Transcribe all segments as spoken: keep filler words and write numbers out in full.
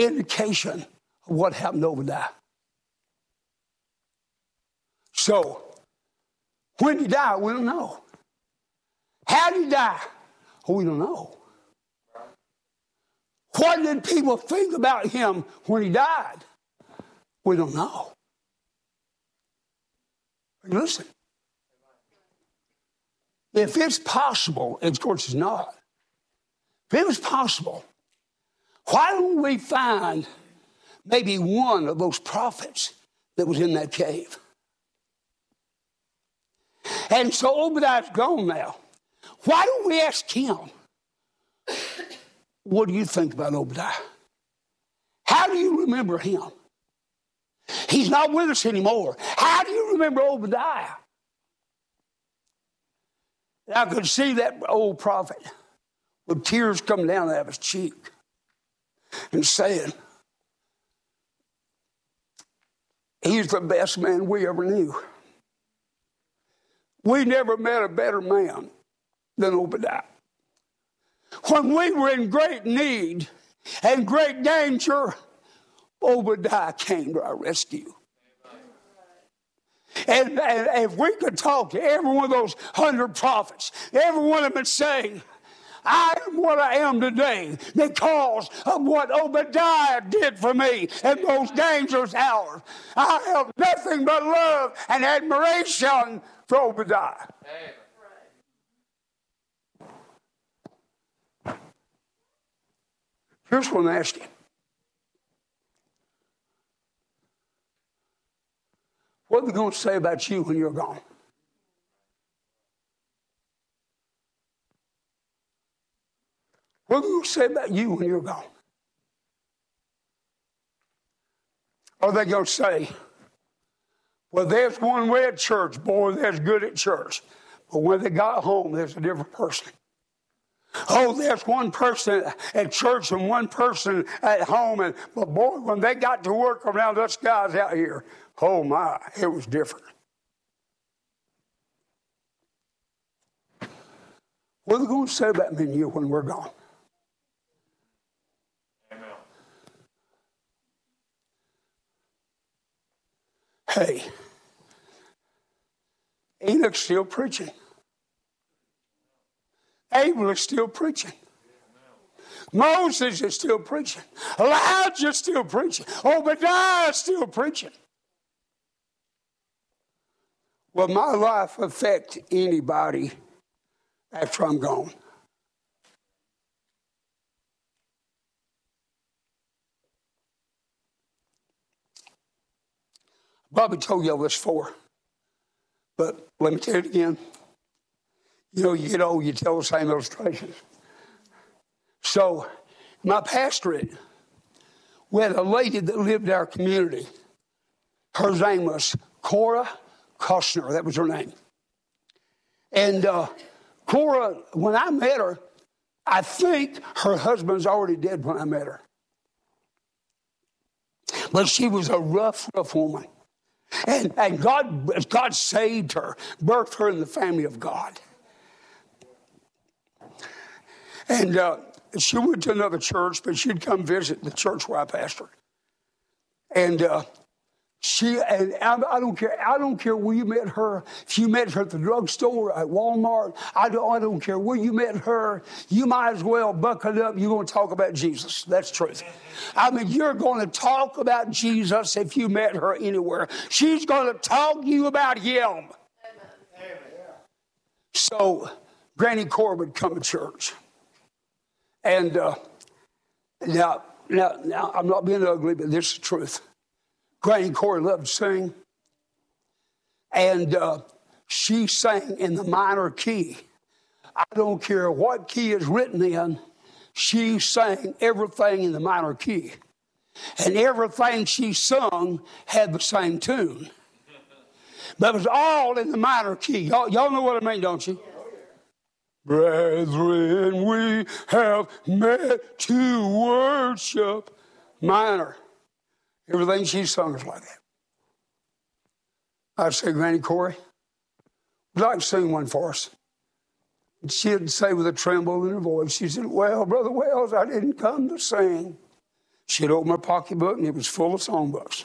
indication of what happened to Obadiah. So, when he died, we don't know. How did he die? Oh, we don't know. What did people think about him when he died? We don't know. Listen. If it's possible, and of course it's not, if it was possible, why don't we find maybe one of those prophets that was in that cave? And so Obadiah's gone now. Why don't we ask him, what do you think about Obadiah? How do you remember him? He's not with us anymore. How do you remember Obadiah? And I could see that old prophet with tears coming down out of his cheek and saying, he's the best man we ever knew. We never met a better man than Obadiah. When we were in great need and great danger, Obadiah came to our rescue. And, and if we could talk to every one of those hundred prophets, every one of them would say, I am what I am today because of what Obadiah did for me in those dangerous hours. I have nothing but love and admiration for Obadiah. Here's what I'm asking. What are they going to say about you when you're gone? What are they going to say about you when you're gone? Are they going to say, well, there's one way at church, boy, that's good at church. But when they got home, there's a different person. Oh, there's one person at church and one person at home. And but boy, when they got to work around us guys out here, oh my, it was different. What are they going to say about me and you when we're gone? Amen. Hey, Enoch's still preaching. Abel is still preaching. Moses is still preaching. Elijah is still preaching. Obadiah is still preaching. Will my life affect anybody after I'm gone? Bobby told you all this before, but let me tell you it again. You know, you get old, you tell the same illustrations. So, my pastorate, we had a lady that lived in our community. Her name was Cora Costner. That was her name. And uh, Cora, when I met her, I think her husband's already dead when I met her. But she was a rough, rough woman. And, and God, God saved her, birthed her in the family of God. And uh, she went to another church, but she'd come visit the church where I pastored. And uh, she, and I, I don't care, I don't care where you met her. If you met her at the drugstore, at Walmart, I don't, I don't care where you met her. You might as well buckle up. You're going to talk about Jesus. That's truth. I mean, you're going to talk about Jesus if you met her anywhere. She's going to talk to you about him. Amen. So, Granny Cora would come to church. And uh, now, now, now, I'm not being ugly, but this is the truth. Granny Cora loved to sing. And uh, she sang in the minor key. I don't care what key is written in, she sang everything in the minor key. And everything she sung had the same tune. But it was all in the minor key. Y'all, y'all know what I mean, don't you? Brethren, we have met to worship. Minor. Everything she sung is like that. I'd say, Granny Corey, would you like to sing one for us? And she'd say with a tremble in her voice, she said, well, Brother Wells, I didn't come to sing. She'd open her pocketbook, and it was full of songbooks.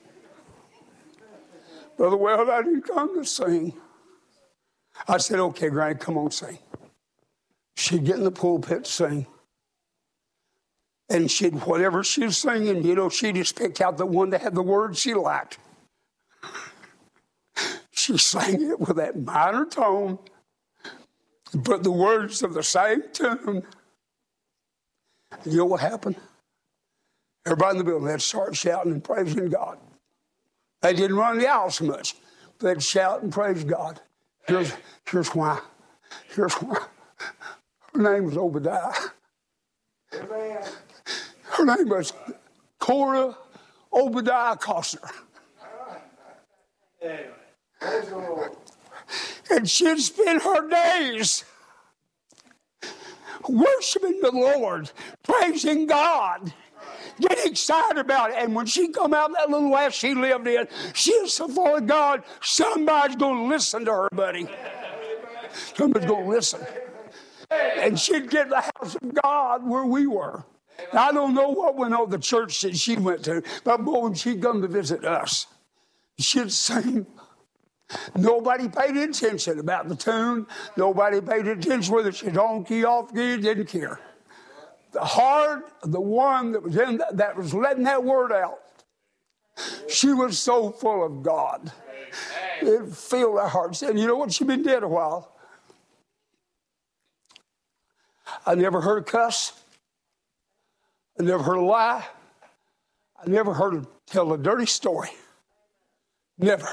Brother Weld, I didn't come to sing. I said, okay, Granny, come on, sing. She'd get in the pulpit, sing. And she'd, whatever she was singing, you know, she just picked out the one that had the words she liked. She sang it with that minor tone, but the words of the same tune. And you know what happened? Everybody in the building, they'd start shouting and praising God. They didn't run the aisle so much. They'd shout and praise God. Here's, here's why. Here's why. Her name was Obadiah. Amen. Her name was Cora Obadiah Costner. Anyway, praise the Lord. And she'd spend her days worshiping the Lord, praising God, getting excited about it. And when she come out of that little house she lived in, she was so full of God, somebody's going to listen to her, buddy. Somebody's going to listen. And she'd get in the house of God where we were. Now, I don't know what went on the church that she went to, but boy, when she'd come to visit us, she'd sing. Nobody paid attention about the tune. Nobody paid attention whether she'd on key, off key, didn't care. The heart, the one that was in that, that was letting that word out, she was so full of God. It filled her heart. And you know what? She'd been dead a while. I never heard her cuss. I never heard her lie. I never heard her tell a dirty story. Never.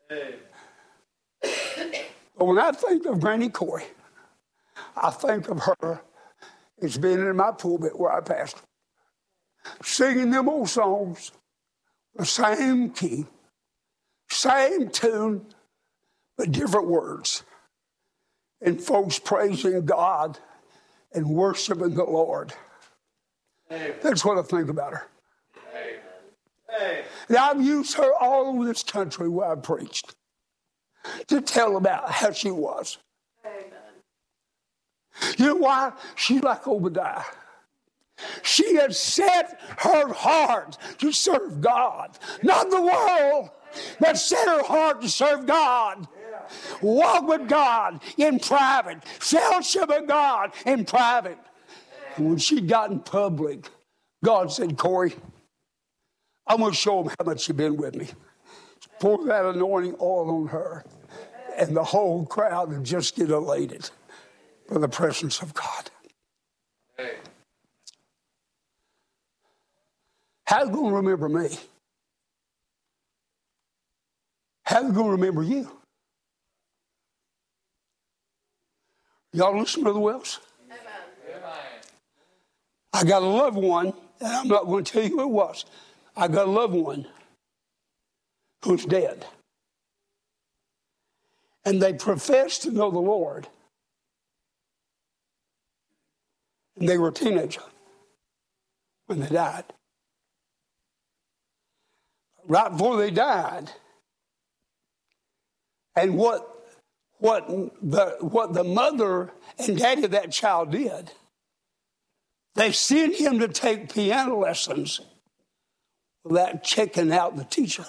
But when I think of Granny Corey, I think of her as being in my pulpit where I pastor, singing them old songs, the same key, same tune, but different words. And folks praising God and worshiping the Lord. Amen. That's what I think about her. Amen. And I've used her all over this country where I've preached to tell about how she was. Amen. You know why? She's like Obadiah. She had set her heart to serve God, not the world, but set her heart to serve God. Walk with God in private. Fellowship with God in private. And when she got in public, God said, Corey, I'm going to show them how much you've been with me. Pour that anointing oil on her. And the whole crowd would just get elated for the presence of God. How's it going to remember me? How's it going to remember you? Y'all listen, Brother Wells? Amen. I got a loved one, and I'm not going to tell you who it was. I got a loved one who's dead. And they professed to know the Lord. And they were a teenager when they died. Right before they died, and what What the, what the mother and daddy of that child did, they sent him to take piano lessons without checking out the teacher.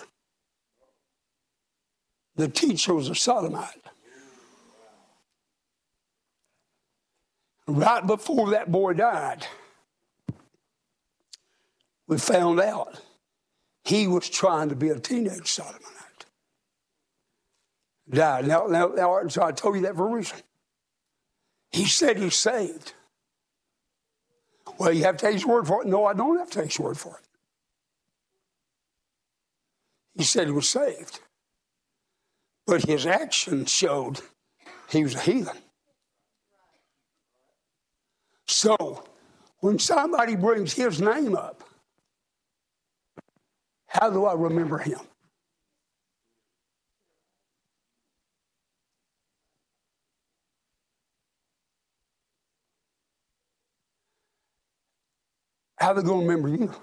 The teacher was a sodomite. Right before that boy died, we found out he was trying to be a teenage sodomite. Died. Now, now, now, so I told you that for a reason. He said he's saved. Well, you have to take his word for it. No, I don't have to take his word for it. He said he was saved. But his actions showed he was a heathen. So, when somebody brings his name up, how do I remember him? How are they going to remember you?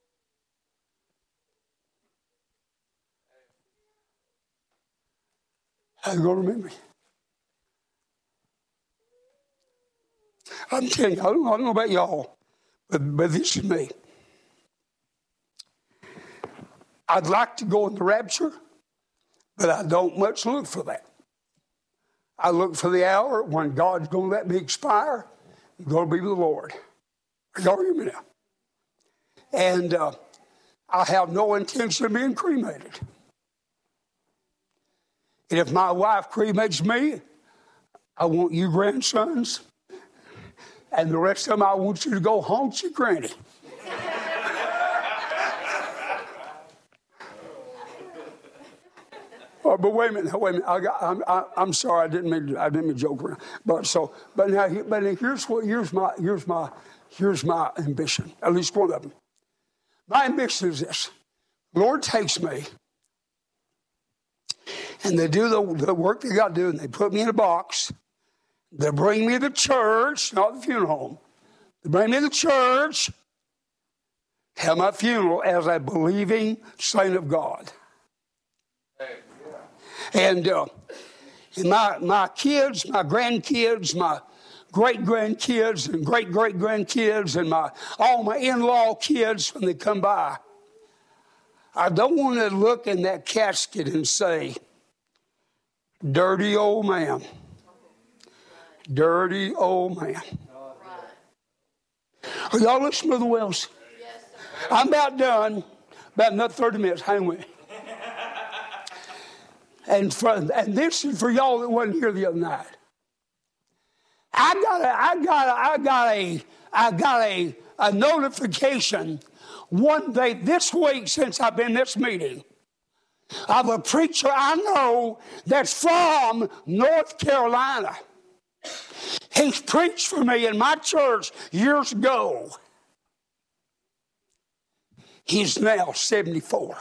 How are they going to remember you? I'm telling you, I don't, I don't know about y'all, but, but this is me. I'd like to go in the rapture, but I don't much look for that. I look for the hour when God's going to let me expire. I'm going to be with the Lord. Y'all hear me now? And uh, I have no intention of being cremated. And if my wife cremates me, I want you grandsons, and the rest of them, I want you to go haunt your granny. Oh, but wait a minute, wait a minute. I got, I'm, I, I'm sorry, I didn't mean to, I didn't mean to joke around. But so, but now, but here's what, here's my, here's my, here's my ambition. At least one of them. My ambition is this: Lord takes me, and they do the, the work they got to do, and they put me in a box. They bring me to church, not the funeral home. They bring me to church, have my funeral as a believing saint of God. And, uh, and my, my kids, my grandkids, my great-grandkids and great-great-grandkids and my all my in-law kids, when they come by, I don't want to look in that casket and say, dirty old man. Dirty old man. Are y'all listening to the Wells? Yes, I'm about done. About another thirty minutes. Hang with me. And, for, and this is for y'all that wasn't here the other night. I got a, I got a, I got a, I got a, a notification one day this week since I've been in this meeting of a preacher I know that's from North Carolina. He's preached for me in my church years ago. He's now seventy-four.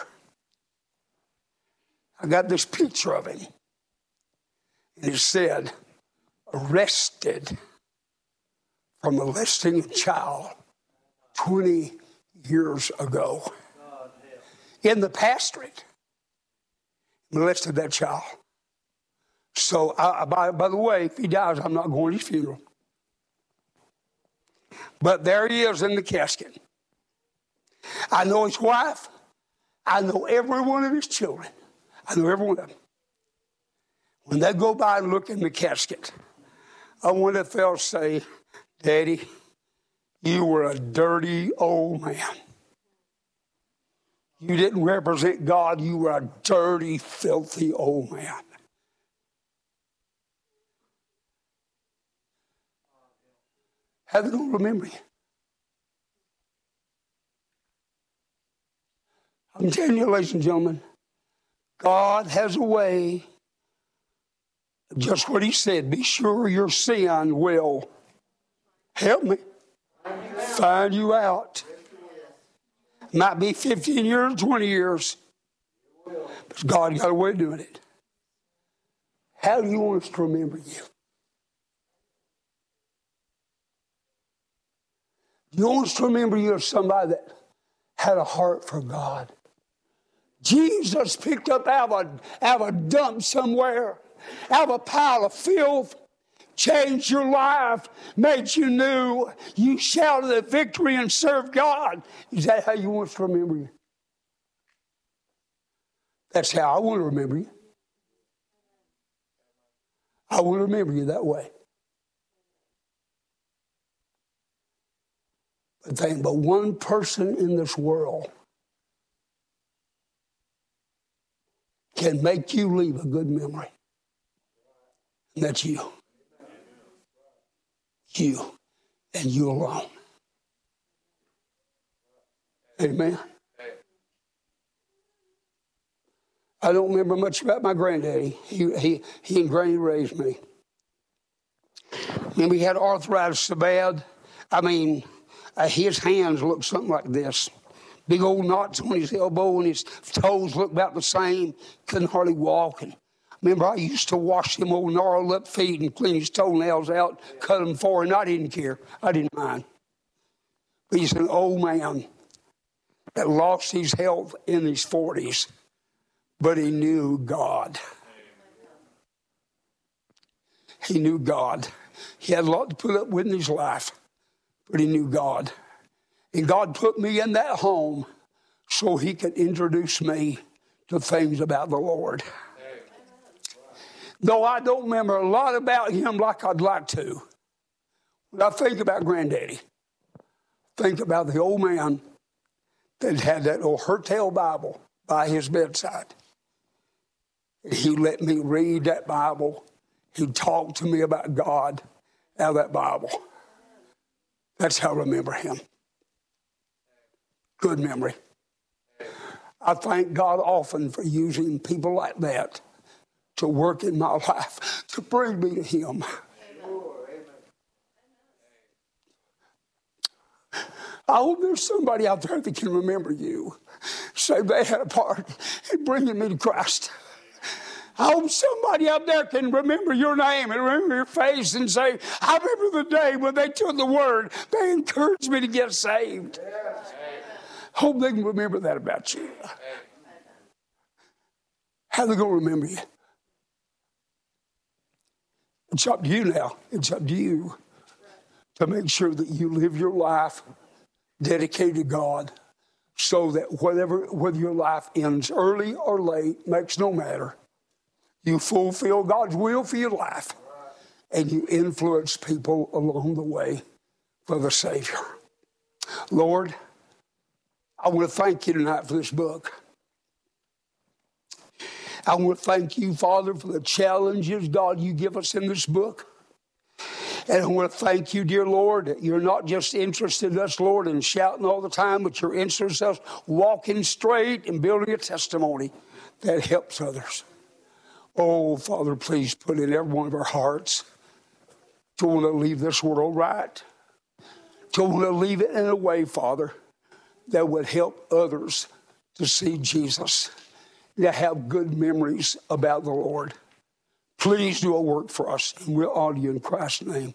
I got this picture of him. And it said, arrested for molesting a child twenty years ago. In the pastorate, molested that child. So, I, by, by the way, if he dies, I'm not going to his funeral. But there he is in the casket. I know his wife. I know every one of his children. I know every one of them. When they go by and look in the casket, I wonder if they'll say, Daddy, you were a dirty old man. You didn't represent God. You were a dirty, filthy old man. How they gonna remember you? I'm telling you, ladies and gentlemen, God has a way, just what he said, be sure your sin will, help me, find you out. Might be fifteen years, twenty years, but God got a way of doing it. How do you want us to remember you? Do you want us to remember you as somebody that had a heart for God? Jesus picked up out of a, out of a dump somewhere, out of a pile of filth, changed your life, made you new. You shouted the victory and served God. Is that how you want us to remember you? That's how I want to remember you. I want to remember you that way. But there ain't but one person in this world can make you leave a good memory. And that's you. You and you alone. Amen. I don't remember much about my granddaddy. He, he, he and Granny raised me. And we had arthritis so bad. I mean, uh, his hands looked something like this. Big old knots on his elbow, and his toes looked about the same. Couldn't hardly walk. And remember, I used to wash them old gnarled up feet and clean his toenails out, cut them for him. I didn't care. I didn't mind. But he's an old man that lost his health in his forties, but he knew God. He knew God. He had a lot to put up with in his life, but he knew God. And God put me in that home so he can introduce me to things about the Lord. Though I don't remember a lot about him like I'd like to, when I think about Granddaddy, think about the old man that had that old Hertel Bible by his bedside. He let me read that Bible. He talked to me about God out of that Bible. That's how I remember him. Good memory. I thank God often for using people like that to work in my life, to bring me to him. I hope there's somebody out there that can remember you. Say they had a part in bringing me to Christ. I hope somebody out there can remember your name and remember your face and say, I remember the day when they took the word. They encouraged me to get saved. Yes. Hope they can remember that about you. How are they going to remember you? It's up to you now. It's up to you to make sure that you live your life dedicated to God, so that whatever, whether your life ends early or late, makes no matter. You fulfill God's will for your life, and you influence people along the way for the Savior. Lord, I want to thank you tonight for this book. I want to thank you, Father, for the challenges, God, you give us in this book. And I want to thank you, dear Lord, that you're not just interested in us, Lord, in shouting all the time, but you're interested in us walking straight and building a testimony that helps others. Oh, Father, please put in every one of our hearts to want to leave this world right, to want to leave it in a way, Father, that would help others to see Jesus, to have good memories about the Lord. Please do a work for us, and we'll honor you in Christ's name.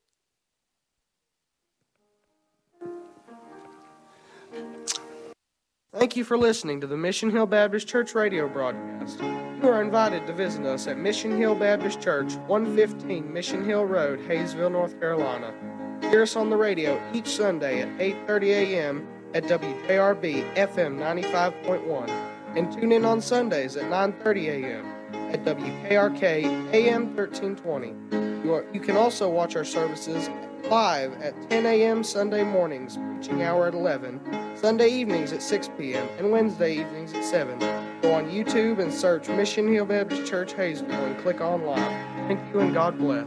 Thank you for listening to the Mission Hill Baptist Church radio broadcast. You are invited to visit us at Mission Hill Baptist Church, one fifteen Mission Hill Road, Hayesville, North Carolina. Hear us on the radio each Sunday at eight thirty a.m. at W J R B F M ninety-five point one, and tune in on Sundays at nine thirty a.m. at W K R K A M thirteen twenty. You, are, you can also watch our services live at ten a.m. Sunday mornings, preaching hour at eleven, Sunday evenings at six p.m., and Wednesday evenings at seven. Go on YouTube and search Mission Hill Baptist Church Hayesville and click on live. Thank you and God bless.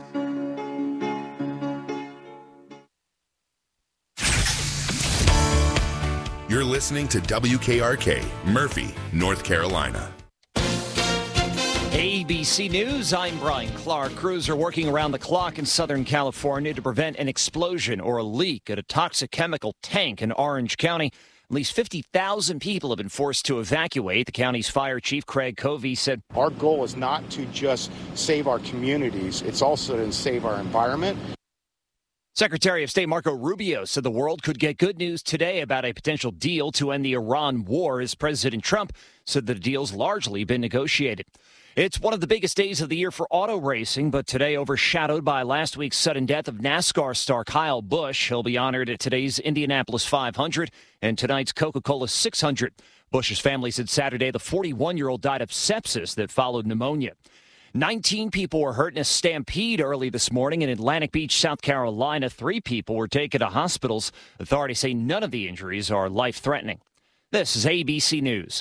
You're listening to W K R K, Murphy, North Carolina. A B C News, I'm Brian Clark. Crews are working around the clock in Southern California to prevent an explosion or a leak at a toxic chemical tank in Orange County. At least fifty thousand people have been forced to evacuate. The county's fire chief, Craig Covey, said, our goal is not to just save our communities, it's also to save our environment. Secretary of State Marco Rubio said the world could get good news today about a potential deal to end the Iran war, as President Trump said the deal's largely been negotiated. It's one of the biggest days of the year for auto racing, but today overshadowed by last week's sudden death of NASCAR star Kyle Busch. He'll be honored at today's Indianapolis five hundred and tonight's Coca-Cola six hundred. Busch's family said Saturday the forty-one-year-old died of sepsis that followed pneumonia. nineteen people were hurt in a stampede early this morning in Atlantic Beach, South Carolina. Three people were taken to hospitals. Authorities say none of the injuries are life-threatening. This is A B C News.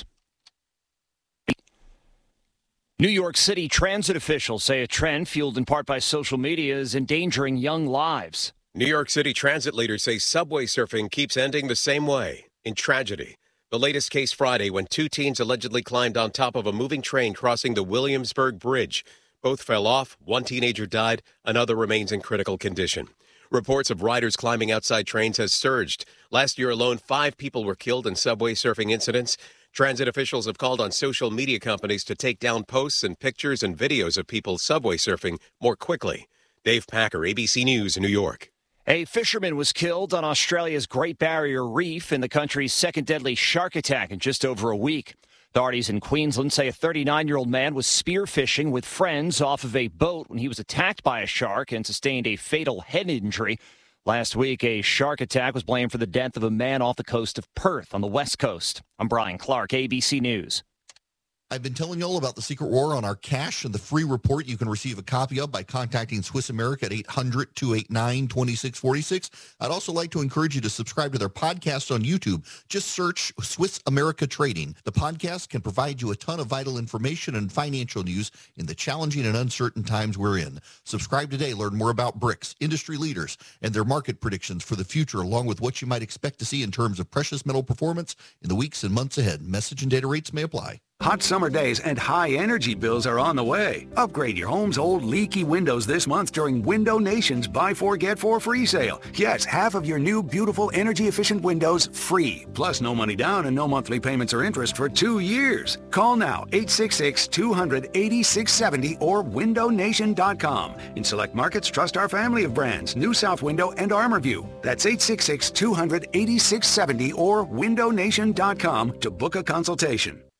New York City transit officials say a trend fueled in part by social media is endangering young lives. New York City transit leaders say subway surfing keeps ending the same way, in tragedy. The latest case Friday when two teens allegedly climbed on top of a moving train crossing the Williamsburg Bridge. Both fell off, one teenager died, another remains in critical condition. Reports of riders climbing outside trains has surged. Last year alone, five people were killed in subway surfing incidents. Transit officials have called on social media companies to take down posts and pictures and videos of people subway surfing more quickly. Dave Packer, A B C News, New York. A fisherman was killed on Australia's Great Barrier Reef in the country's second deadly shark attack in just over a week. Authorities in Queensland say a thirty-nine-year-old man was spearfishing with friends off of a boat when he was attacked by a shark and sustained a fatal head injury. Last week, a shark attack was blamed for the death of a man off the coast of Perth on the west coast. I'm Brian Clark, A B C News. I've been telling you all about the secret war on our cash and the free report you can receive a copy of by contacting Swiss America at eight hundred, two eight nine, two six four six. I'd also like to encourage you to subscribe to their podcast on YouTube. Just search Swiss America Trading. The podcast can provide you a ton of vital information and financial news in the challenging and uncertain times we're in. Subscribe today. Learn more about BRICS, industry leaders, and their market predictions for the future, along with what you might expect to see in terms of precious metal performance in the weeks and months ahead. Message and data rates may apply. Hot summer days and high energy bills are on the way. Upgrade your home's old leaky windows this month during Window Nation's Buy Four Get Four free sale. Yes, half of your new beautiful energy efficient windows free. Plus no money down and no monthly payments or interest for two years. Call now eight six six, two hundred, eighty-six seventy or window nation dot com. In select markets, trust our family of brands, New South Window and ArmorView. That's eight six six, two hundred, eighty-six seventy or window nation dot com to book a consultation.